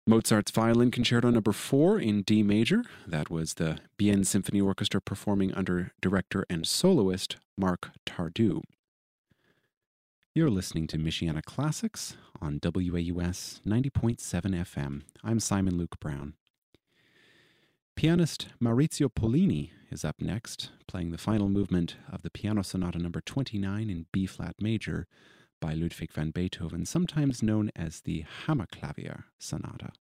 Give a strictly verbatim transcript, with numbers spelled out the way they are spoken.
Mozart's Violin Concerto Number four in D major. That was the Bienne Symphony Orchestra performing under director and soloist Marc Tardieu. You're listening to Michiana Classics on W A U S ninety point seven F M. I'm Simon Luke Brown. Pianist Maurizio Pollini is up next, playing the final movement of the Piano Sonata Number twenty-nine in B-flat major by Ludwig van Beethoven, sometimes known as the Hammerklavier Sonata.